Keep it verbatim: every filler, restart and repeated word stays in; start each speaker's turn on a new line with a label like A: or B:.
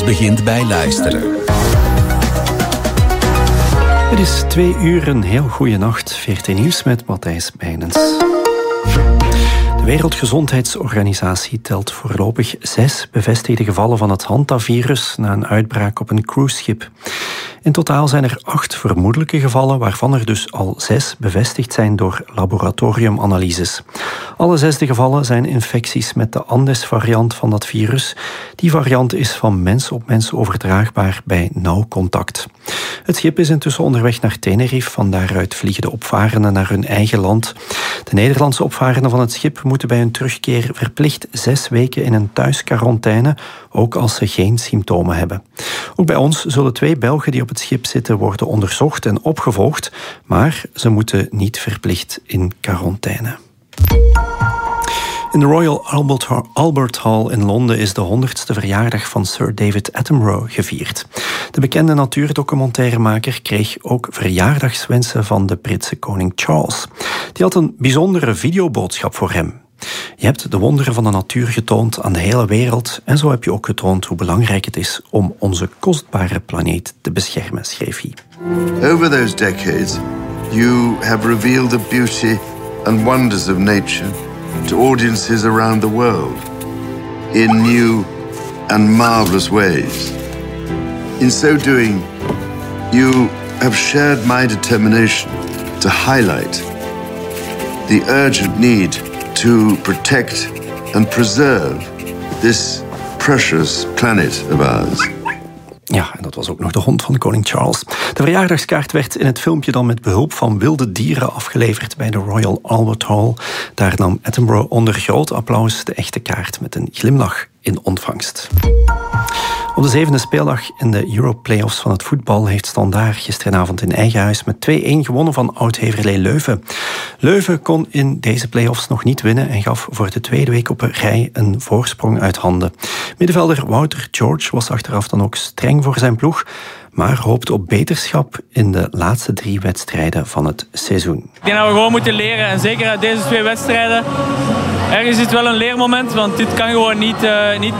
A: begint bij luisteren.
B: Het is twee uur, een heel goede nacht. V R T Nieuws met Matthijs Bijnens. De Wereldgezondheidsorganisatie telt voorlopig zes bevestigde gevallen van het hantavirus na een uitbraak op een cruiseschip. In totaal zijn er acht vermoedelijke gevallen, waarvan er dus al zes bevestigd zijn door laboratoriumanalyses. Alle zes de gevallen zijn infecties met de Andes-variant van dat virus. Die variant is van mens op mens overdraagbaar bij nauw contact. Het schip is intussen onderweg naar Tenerife. Van daaruit vliegen de opvarenden naar hun eigen land. De Nederlandse opvarenden van het schip moeten bij hun terugkeer verplicht zes weken in een thuisquarantaine, ook als ze geen symptomen hebben. Ook bij ons zullen twee Belgen die op het schip zitten worden onderzocht en opgevolgd, maar ze moeten niet verplicht in quarantaine. In de Royal Albert, Albert Hall in Londen is de honderdste verjaardag van Sir David Attenborough gevierd. De bekende natuurdocumentairemaker kreeg ook verjaardagswensen van de Britse koning Charles. Die had een bijzondere videoboodschap voor hem. Je hebt de wonderen van de natuur getoond aan de hele wereld en zo heb je ook getoond hoe belangrijk het is om onze kostbare planeet te beschermen, schreef hij.
C: Over those decades, you have revealed the beauty and wonders of nature to audiences around the world in new and marvelous ways. In so doing, you have shared my determination to highlight the urgent need to protect and preserve this precious planet of ours.
B: Ja, en dat was ook nog de hond van koning Charles. De verjaardagskaart werd in het filmpje dan met behulp van wilde dieren afgeleverd bij de Royal Albert Hall. Daar nam Attenborough onder groot applaus de echte kaart met een glimlach in ontvangst. Op de zevende speeldag in de Euro-playoffs van het voetbal heeft Standaard gisteravond in eigen huis met twee-een gewonnen van oud-Heverlee Leuven. Leuven kon in deze playoffs nog niet winnen en gaf voor de tweede week op een rij een voorsprong uit handen. Middenvelder Wouter George was achteraf dan ook streng voor zijn ploeg, maar hoopt op beterschap in de laatste drie wedstrijden van het seizoen.
D: Ik denk dat we gewoon moeten leren en zeker uit deze twee wedstrijden. Ergens is het wel een leermoment, want dit kan gewoon niet, uh, niet